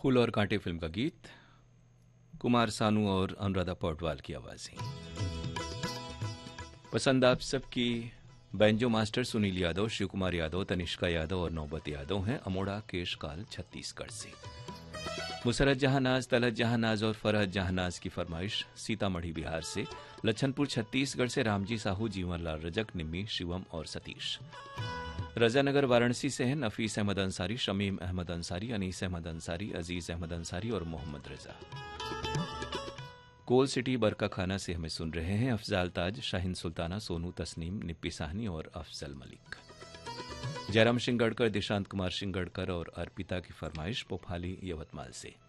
फूल और कांटे फिल्म का गीत, कुमार सानू और अनुराधा पौडवाल की आवाजें। पसंद आप सबकी बैंजो मास्टर सुनील यादव, शिव कुमार यादव, तनिष्का यादव और नौबत यादव हैं अमोड़ा केशकाल छत्तीसगढ़ से। मुसरत जहानाज, तलत जहानाज और फरहत जहानाज की फरमाइश सीतामढ़ी बिहार से। लच्छनपुर छत्तीसगढ़ से रामजी साहू, जीवन लाल रजक, निम्मी, शिवम और सतीश। रजानगर वाराणसी से हैं नफीस अहमद अंसारी, शमीम अहमद अंसारी, अनीस अहमद अंसारी, अजीज अहमद अंसारी और मोहम्मद रजा। कोल सिटी बरका खाना से हमें सुन रहे हैं अफजाल ताज, शाहीन सुल्ताना, सोनू तस्नीम, निप्पी साहनी और अफजल मलिक। जयराम शिंगड़कर, दिशांत कुमार शिंगड़कर और अर्पिता की फरमाइश पोफाली यवतमाल से।